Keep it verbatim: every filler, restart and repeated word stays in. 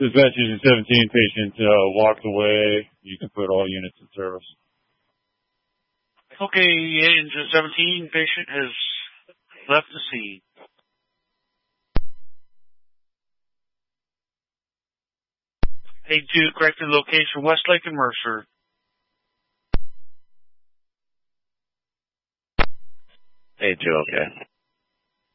Dispatch Engine seventeen, patient uh, walked away. You can put all units in service. Okay, Engine seventeen, patient has left the scene. eight two, corrected location, Westlake and Mercer. eight two, okay.